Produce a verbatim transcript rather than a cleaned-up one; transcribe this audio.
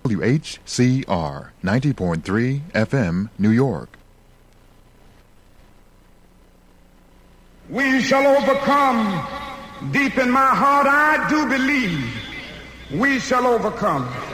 W H C R ninety point three F M, New York. We shall overcome. Deep in my heart, I do believe we shall overcome.